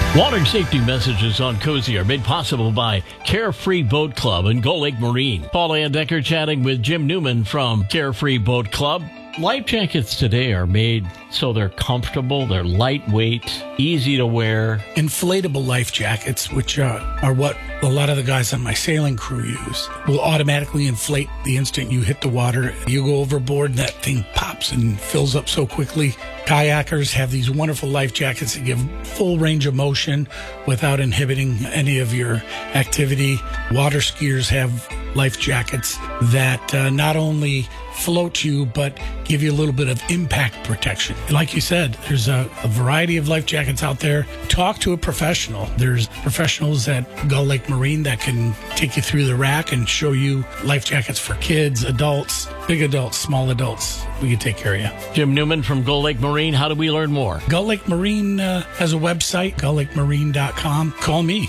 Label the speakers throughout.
Speaker 1: Water safety messages on Cozy are made possible by Carefree Boat Club and Gull Lake Marine. Paul Andecker chatting with Jim Newman from Carefree Boat Club. Life jackets today are made so they're comfortable, they're lightweight, easy to wear.
Speaker 2: Inflatable life jackets, which are what a lot of the guys on my sailing crew use, will automatically inflate the instant you hit the water. You go overboard and that thing pops and fills up so quickly. Kayakers have these wonderful life jackets that give full range of motion without inhibiting any of your activity. Water skiers have life jackets that not only float you, but give you a little bit of impact protection. Like you said, there's a variety of life jackets out there. Talk to a professional. There's professionals at Gull Lake Marine that can take you through the rack and show you life jackets for kids, adults, big adults, small adults. We can take care of you.
Speaker 1: Jim Newman from Gull Lake Marine. How do we learn more?
Speaker 2: Gull Lake Marine has a website, gullakemarine.com. Call me,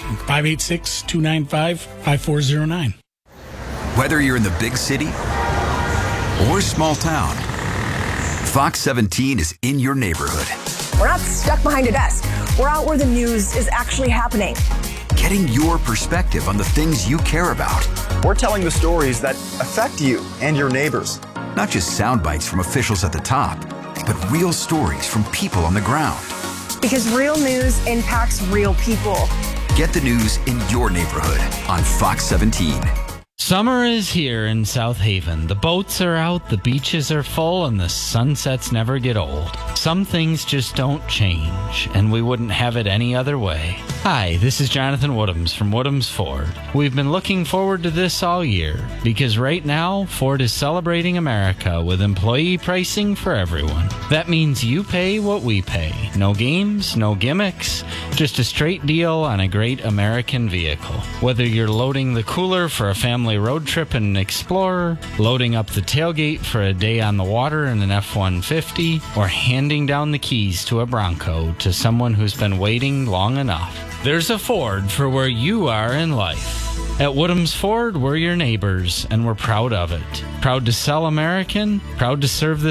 Speaker 2: 586-295-5409.
Speaker 3: Whether you're in the big city or small town, Fox 17 is in your neighborhood.
Speaker 4: We're not stuck behind a desk. We're out where the news is actually happening.
Speaker 3: Getting your perspective on the things you care about.
Speaker 5: We're telling the stories that affect you and your neighbors.
Speaker 3: Not just sound bites from officials at the top, but real stories from people on the ground.
Speaker 4: Because real news impacts real people.
Speaker 3: Get the news in your neighborhood on Fox 17.
Speaker 6: Summer is here in South Haven. The boats are out, the beaches are full, and the sunsets never get old. Some things just don't change, and we wouldn't have it any other way. Hi, this is Jonathan Woodhams from Woodhams Ford. We've been looking forward to this all year, because right now, Ford is celebrating America with employee pricing for everyone. That means you pay what we pay. No games, no gimmicks, just a straight deal on a great American vehicle. Whether you're loading the cooler for a family road trip in an Explorer, loading up the tailgate for a day on the water in an F-150, or handing down the keys to a Bronco to someone who's been waiting long enough. There's a Ford for where you are in life. At Woodhams Ford, we're your neighbors, and we're proud of it. Proud to sell American, proud to serve the